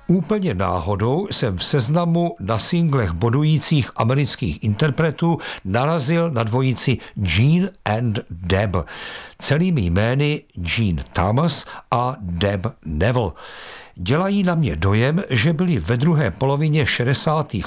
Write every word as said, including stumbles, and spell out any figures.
Úplně náhodou jsem v seznamu na singlech bodujících amerických interpretů narazil na dvojici Gene and Deb. Celými jmény Gene Thomas a Deb Neville. Dělají na mě dojem, že byli ve druhé polovině šedesátých